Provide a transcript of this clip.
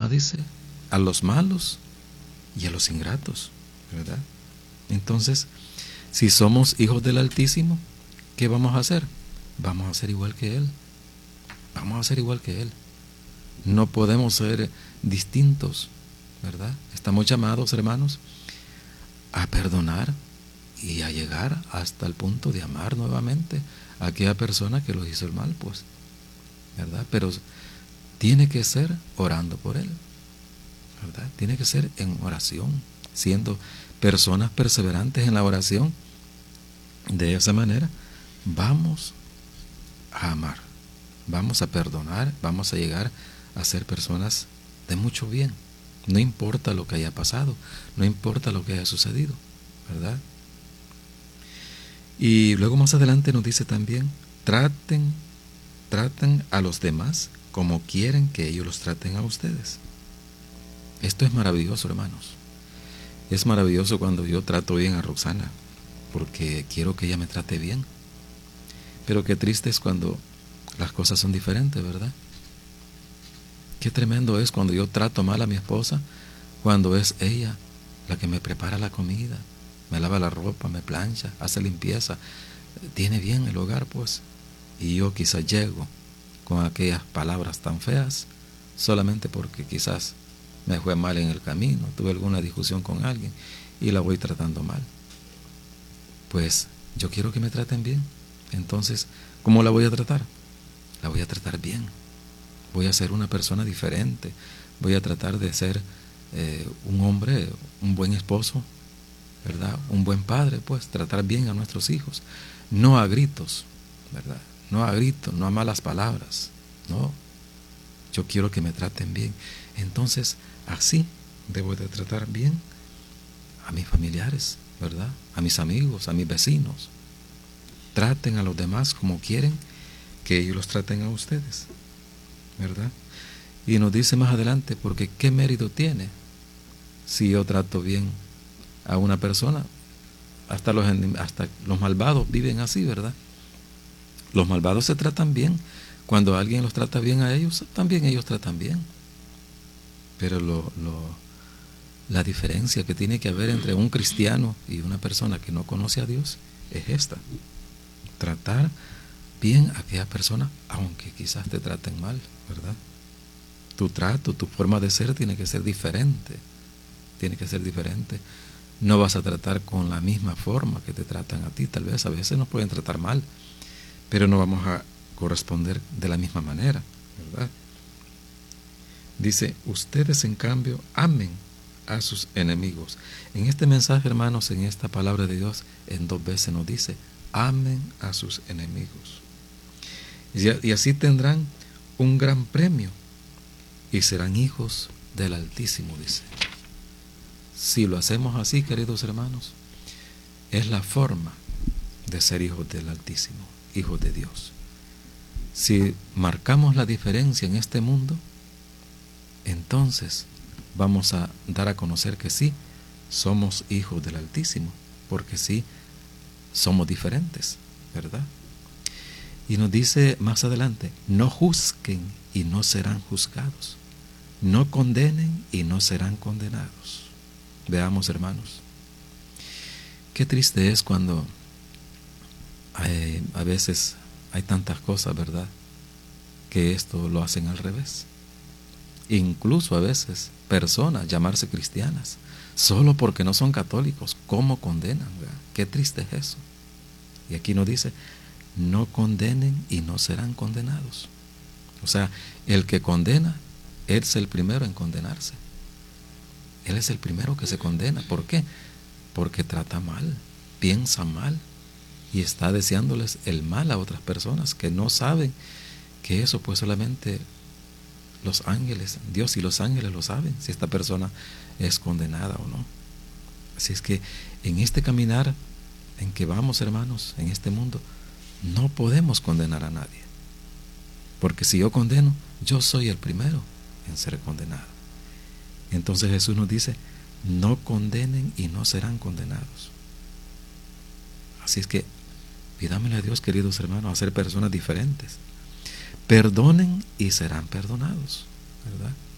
dice, a los malos y a los ingratos, ¿verdad? Entonces, si somos hijos del Altísimo, ¿qué vamos a hacer? Vamos a ser igual que Él. Vamos a ser igual que Él. No podemos ser distintos, ¿verdad? Estamos llamados, hermanos, a perdonar y a llegar hasta el punto de amar nuevamente a aquella persona que los hizo el mal, pues, ¿verdad? Pero tiene que ser orando por él, ¿verdad? Tiene que ser en oración, siendo personas perseverantes en la oración. De esa manera vamos a amar, vamos a perdonar, vamos a llegar a ser personas de mucho bien. No importa lo que haya pasado, no importa lo que haya sucedido, ¿verdad? Y luego más adelante nos dice también, traten a los demás como quieren que ellos los traten a ustedes. Esto es maravilloso, hermanos. Es maravilloso cuando yo trato bien a Roxana, porque quiero que ella me trate bien. Pero qué triste es cuando las cosas son diferentes, ¿verdad? Qué tremendo es cuando yo trato mal a mi esposa, cuando es ella la que me prepara la comida, me lava la ropa, me plancha, hace limpieza, tiene bien el hogar, pues. Y yo quizás llego con aquellas palabras tan feas, solamente porque quizás me fue mal en el camino, tuve alguna discusión con alguien y la voy tratando mal. Pues yo quiero que me traten bien. Entonces, ¿cómo la voy a tratar? La voy a tratar bien. Voy a ser una persona diferente. Voy a tratar de ser un hombre, un buen esposo, ¿verdad? Un buen padre, pues, tratar bien a nuestros hijos. No a gritos, ¿verdad? No a gritos, no a malas palabras, no. Yo quiero que me traten bien. Entonces, así debo de tratar bien a mis familiares, ¿verdad? A mis amigos, a mis vecinos. Traten a los demás como quieren que ellos los traten a ustedes, ¿verdad? Y nos dice más adelante, porque ¿qué mérito tiene si yo trato bien a una persona? Hasta los malvados viven así, ¿verdad? Los malvados se tratan bien. Cuando alguien los trata bien a ellos, también ellos tratan bien. Pero la diferencia que tiene que haber entre un cristiano y una persona que no conoce a Dios es esta: tratar bien a aquella persona, aunque quizás te traten mal, ¿verdad? Tu trato, tu forma de ser tiene que ser diferente. Tiene que ser diferente. No vas a tratar con la misma forma que te tratan a ti. Tal vez a veces nos pueden tratar mal, pero no vamos a corresponder de la misma manera, ¿verdad? Dice, ustedes en cambio amen a sus enemigos. En este mensaje, hermanos, en esta palabra de Dios, en 2 veces nos dice, amen a sus enemigos. Y así tendrán un gran premio y serán hijos del Altísimo, dice. Si lo hacemos así, queridos hermanos, es la forma de ser hijos del Altísimo, hijos de Dios. Si marcamos la diferencia en este mundo, entonces vamos a dar a conocer que sí, somos hijos del Altísimo, porque sí, somos diferentes, ¿verdad? Y nos dice más adelante, no juzguen y no serán juzgados, no condenen y no serán condenados. Veamos, hermanos, qué triste es cuando a veces hay tantas cosas, ¿verdad?, que esto lo hacen al revés. Incluso a veces personas llamarse cristianas solo porque no son católicos, ¿cómo condenan, ¿verdad? Qué triste es eso. Y aquí nos dice, no condenen y no serán condenados. O sea, el que condena, él es el primero en condenarse. Él es el primero que se condena. ¿Por qué? Porque trata mal, piensa mal y está deseándoles el mal a otras personas que no saben que eso pues solamente los ángeles, Dios y los ángeles lo saben, si esta persona es condenada o no. Así es que en este caminar en que vamos, hermanos, en este mundo, no podemos condenar a nadie. Porque si yo condeno, yo soy el primero en ser condenado. Entonces Jesús nos dice, no condenen y no serán condenados. Así es que pidámosle a Dios, queridos hermanos, a ser personas diferentes. Perdonen y serán perdonados, ¿verdad?